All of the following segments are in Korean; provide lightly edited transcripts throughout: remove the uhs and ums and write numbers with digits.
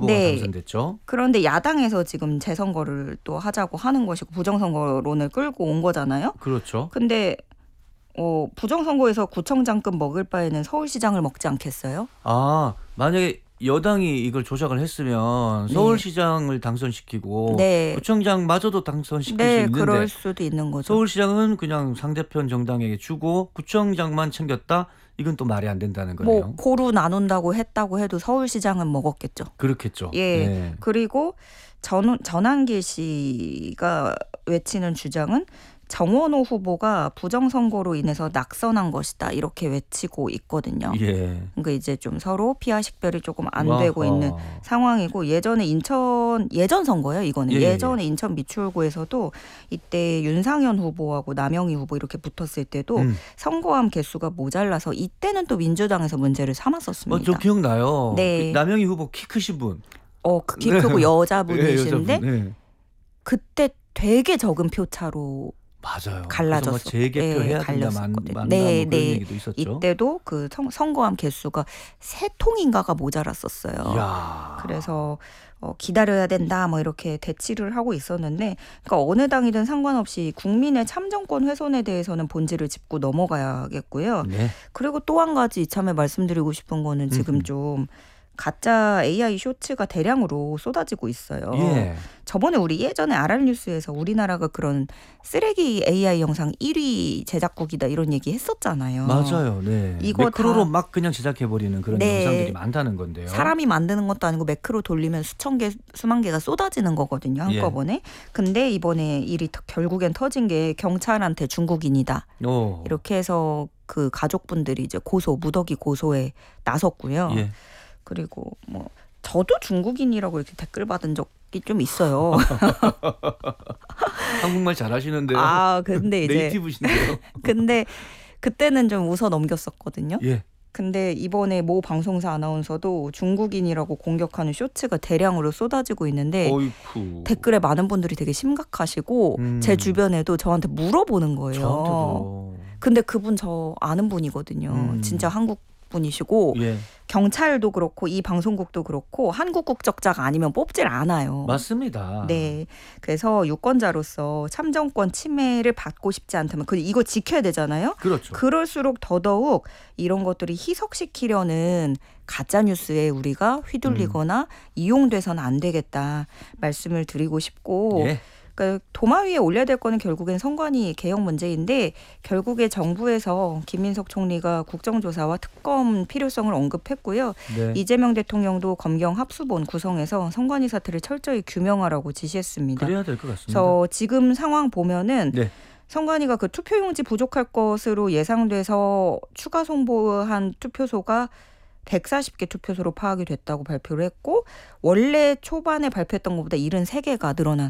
후보가 네. 당선됐죠. 그런데 야당에서 지금 재선거를 또 하자고 하는 것이고 부정선거론을 끌고 온 거잖아요. 그렇죠. 근데 부정선거에서 구청장급 먹을 바에는 서울시장을 먹지 않겠어요? 만약에 여당이 이걸 조작을 했으면 네. 서울시장을 당선시키고 네. 구청장마저도 당선시킬 수 네, 있는데 그럴 수도 있는 거죠. 서울시장은 그냥 상대편 정당에게 주고 구청장만 챙겼다? 이건 또 말이 안 된다는 거네요. 뭐 고루 나눈다고 했다고 해도 서울시장은 먹었겠죠. 그렇겠죠. 예. 네. 그리고 전한길 씨가 외치는 주장은 정원호 후보가 부정선거로 인해서 낙선한 것이다. 이렇게 외치고 있거든요. 예. 그러니까 이제 좀 서로 피하 식별이 조금 안 되고 와하. 있는 상황이고 예전 선거예요. 이거는 예, 예전에 인천 미추홀구에서도 이때 윤상현 후보하고 남영희 후보 이렇게 붙었을 때도 선거함 개수가 모자라서 이때는 또 민주당에서 문제를 삼았었습니다. 저 기억나요. 네. 남영희 후보 키 크신 분. 그 키 크고 여자분이신데 여자분. 네. 그때 되게 적은 표차로 맞아요. 갈라졌었고, 재개표해야 된다 갈렸었거든요. 만나 네, 뭐 그런 네. 얘기도 있었죠. 이때도 그 선거함 개수가 3통인가가 모자랐었어요. 이야. 그래서 기다려야 된다 뭐 이렇게 대치를 하고 있었는데 그러니까 어느 당이든 상관없이 국민의 참정권 훼손에 대해서는 본질을 짚고 넘어가야겠고요. 네. 그리고 또 한 가지 이참에 말씀드리고 싶은 거는 지금 좀 가짜 AI 쇼츠가 대량으로 쏟아지고 있어요. 예. 저번에 우리 예전에 RR뉴스에서 우리나라가 그런 쓰레기 AI 영상 1위 제작국이다 이런 얘기 했었잖아요. 맞아요. 네. 이거 매크로로 다 막 그냥 제작해버리는 그런 네. 영상들이 많다는 건데요. 사람이 만드는 것도 아니고 매크로 돌리면 수천 개, 수만 개가 쏟아지는 거거든요. 한꺼번에. 근데 이번에 일이 결국엔 터진 게 경찰한테 중국인이다. 이렇게 해서 그 가족분들이 이제 무더기 고소에 나섰고요. 예. 그리고 뭐 저도 중국인이라고 이렇게 댓글 받은 적이 좀 있어요. 한국말 잘하시는데요. 근데 이제 네이티브신데요. 근데 그때는 좀 웃어 넘겼었거든요. 예. 근데 이번에 모 방송사 아나운서도 중국인이라고 공격하는 쇼츠가 대량으로 쏟아지고 있는데 어이쿠. 댓글에 많은 분들이 되게 심각하시고 제 주변에도 저한테 물어보는 거예요. 저한테도. 근데 그분 저 아는 분이거든요. 진짜 한국 분이시고 예. 경찰도 그렇고 이 방송국도 그렇고 한국 국적자가 아니면 뽑질 않아요. 맞습니다. 네. 그래서 유권자로서 참정권 침해를 받고 싶지 않다면 이거 지켜야 되잖아요. 그렇죠. 그럴수록 더더욱 이런 것들이 희석시키려는 가짜 뉴스에 우리가 휘둘리거나 이용돼서는 안 되겠다 말씀을 드리고 싶고 예. 그러니까 도마 위에 올려야 될 거는 결국엔 선관위 개혁 문제인데 결국에 정부에서 김민석 총리가 국정조사와 특검 필요성을 언급했고요. 네. 이재명 대통령도 검경 합수본 구성해서 선관위 사태를 철저히 규명하라고 지시했습니다. 그래야 될 것 같습니다. 그래서 지금 상황 보면은 네. 선관위가 그 투표용지 부족할 것으로 예상돼서 추가 송부한 투표소가 140개 투표소로 파악이 됐다고 발표를 했고 원래 초반에 발표했던 것보다 73개가 늘어난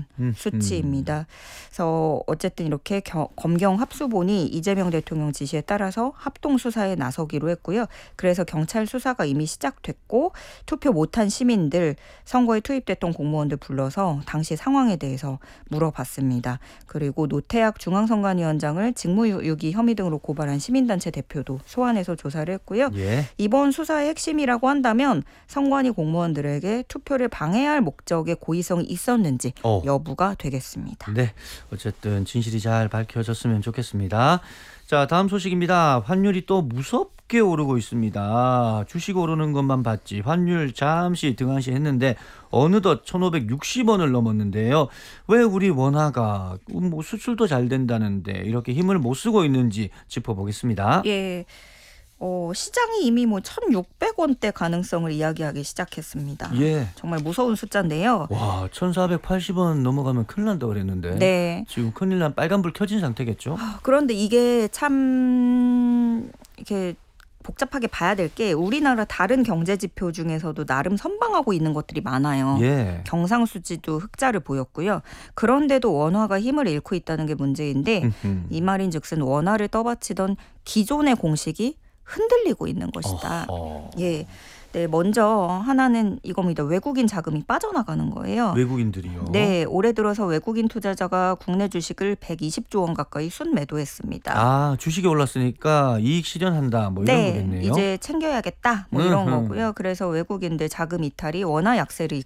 수치입니다. 그래서 어쨌든 이렇게 검경 합수본이 이재명 대통령 지시에 따라서 합동수사에 나서기로 했고요. 그래서 경찰 수사가 이미 시작됐고 투표 못한 시민들, 선거에 투입됐던 공무원들 불러서 당시 상황에 대해서 물어봤습니다. 그리고 노태학 중앙선관위원장을 직무유기 혐의 등으로 고발한 시민단체 대표도 소환해서 조사를 했고요. 예. 이번 수사의 핵심이라고 한다면 선관위 공무원들에게 투표를 방해할 목적의 고의성이 있었는지 여부가 되겠습니다. 네, 어쨌든 진실이 잘 밝혀졌으면 좋겠습니다. 자, 다음 소식입니다. 환율이 또 무섭게 오르고 있습니다. 주식 오르는 것만 봤지 환율 잠시 등한시했는데 어느덧 1,560원을 넘었는데요. 왜 우리 원화가 수출도 잘 된다는데 이렇게 힘을 못 쓰고 있는지 짚어보겠습니다. 예. 시장이 이미 1,600원대 가능성을 이야기하기 시작했습니다. 예. 정말 무서운 숫자인데요. 와, 1,480원 넘어가면 큰일 난다고 그랬는데. 네. 지금 큰일 난 빨간불 켜진 상태겠죠? 그런데 이게 참 이렇게 복잡하게 봐야 될 게 우리나라 다른 경제 지표 중에서도 나름 선방하고 있는 것들이 많아요. 예. 경상수지도 흑자를 보였고요. 그런데도 원화가 힘을 잃고 있다는 게 문제인데 이 말인즉슨 원화를 떠받치던 기존의 공식이 흔들리고 있는 것이다. 예. 네, 먼저 하나는 이겁니다. 외국인 자금이 빠져나가는 거예요. 외국인들이요? 네, 올해 들어서 외국인 투자자가 국내 주식을 120조 원 가까이 순매도했습니다. 주식이 올랐으니까 이익 실현한다 뭐 이런 거겠네요. 이제 챙겨야겠다 뭐 이런 거고요. 그래서 외국인들 자금 이탈이 원화 약세를